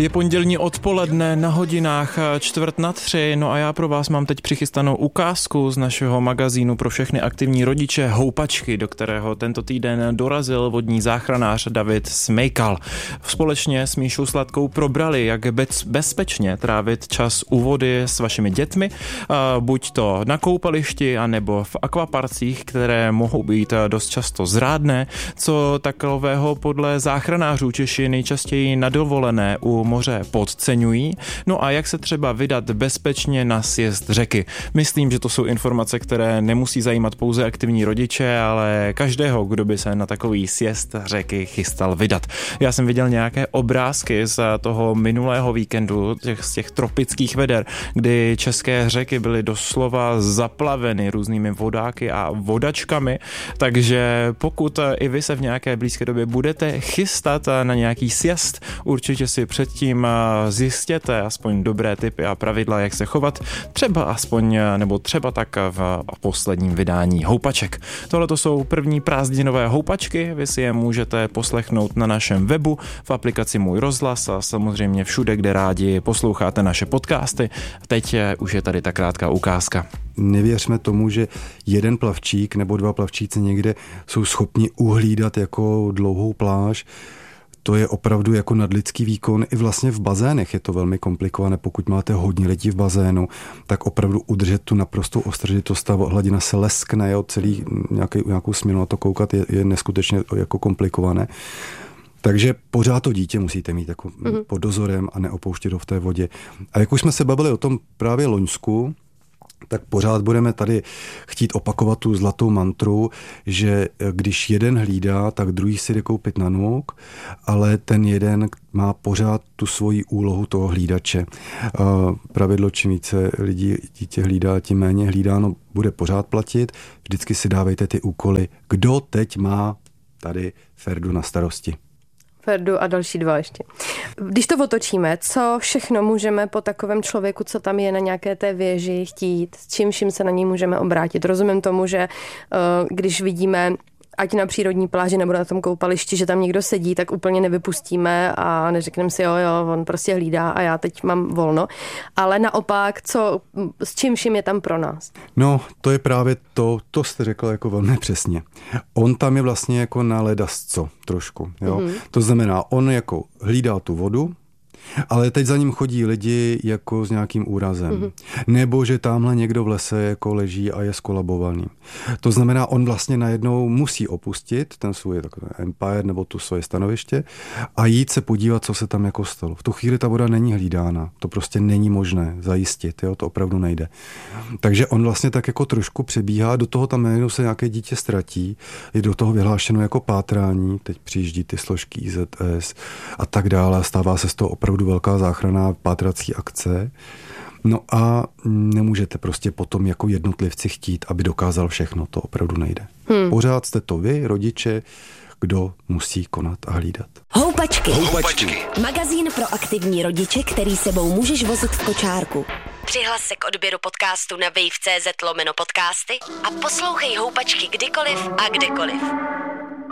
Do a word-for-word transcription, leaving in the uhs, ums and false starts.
Je pondělní odpoledne na hodinách čtvrt na tři, no a já pro vás mám teď přichystanou ukázku z našeho magazínu pro všechny aktivní rodiče Houpačky, do kterého tento týden dorazil vodní záchranář David Smejkal. Společně s Míšou Sladkou probrali, jak bez, bezpečně trávit čas u vody s vašimi dětmi, buď to na koupališti, anebo v akvaparcích, které mohou být dost často zrádné, co takového podle záchranářů Češi nejčastěji na dovolené u moře podceňují, no a jak se třeba vydat bezpečně na sjezd řeky. Myslím, že to jsou informace, které nemusí zajímat pouze aktivní rodiče, ale každého, kdo by se na takový sjezd řeky chystal vydat. Já jsem viděl nějaké obrázky z toho minulého víkendu, těch, z těch tropických veder, kdy české řeky byly doslova zaplaveny různými vodáky a vodačkami, takže pokud i vy se v nějaké blízké době budete chystat na nějaký sjezd, určitě si předtím zjistěte aspoň dobré tipy a pravidla, jak se chovat, třeba aspoň, nebo třeba tak v posledním vydání Houpaček. Tohle to jsou první prázdninové Houpačky, vy si je můžete poslechnout na našem webu, v aplikaci Můj rozhlas a samozřejmě všude, kde rádi posloucháte naše podcasty. Teď je, už je tady ta krátká ukázka. Nevěřme tomu, že jeden plavčík nebo dva plavčíci někde jsou schopni uhlídat jako dlouhou pláž. To je opravdu jako nadlidský výkon. I vlastně v bazénech je to velmi komplikované. Pokud máte hodně lidí v bazénu, tak opravdu udržet tu naprostou ostražitost, ta hladina se leskne, jo, celý nějaký, nějakou směnu na to koukat je, je neskutečně jako komplikované. Takže pořád to dítě musíte mít jako mm-hmm. pod dozorem a neopouštět ho v té vodě. A jak už jsme se bavili o tom právě loňsku, tak pořád budeme tady chtít opakovat tu zlatou mantru, že když jeden hlídá, tak druhý si jde koupit na nuk, ale ten jeden má pořád tu svoji úlohu toho hlídače. Pravidlo, čím více lidí dítě hlídá, tím méně hlídáno bude pořád platit. Vždycky si dávejte ty úkoly. Kdo teď má tady Ferdu na starosti? Ferdu a další dva ještě. Když to otočíme, co všechno můžeme po takovém člověku, co tam je na nějaké té věži, chtít, s čím vším se na něj můžeme obrátit? Rozumím tomu, že když vidíme, ať na přírodní pláži nebo na tom koupališti, že tam někdo sedí, tak úplně nevypustíme a neřekneme si, jo, jo, on prostě hlídá a já teď mám volno. Ale naopak, co, s čím vším je tam pro nás? No, to je právě to, to jste řekla jako velmi přesně. On tam je vlastně jako na ledasco trošku, jo. Mm-hmm. To znamená, on jako hlídá tu vodu, ale teď za ním chodí lidi jako s nějakým úrazem. Mm-hmm. Nebo že tamhle někdo v lese jako leží a je skolabovaný. To znamená, on vlastně najednou musí opustit ten svůj takový empire nebo tu svoje stanoviště a jít se podívat, co se tam jako stalo. V tu chvíli ta voda není hlídána. To prostě není možné zajistit. Jo? To opravdu nejde. Takže on vlastně tak jako trošku přebíhá, do toho tam najednou se nějaké dítě ztratí, je do toho vyhlášeno jako pátrání, teď přijíždí ty složky I Z S a tak dále. Stává se z toho opravdu velká záchranná pátrací akce. No a nemůžete prostě potom jako jednotlivci chtít, aby dokázal všechno. To opravdu nejde. Hmm. Pořád jste to vy, rodiče, kdo musí konat a hlídat. Houpačky. Houpačky. Magazín pro aktivní rodiče, který sebou můžeš vozit v kočárku. Přihlas se k odběru podcastu na wave tečka cz lomeno podcasty a poslouchej Houpačky kdykoliv a kdekoliv.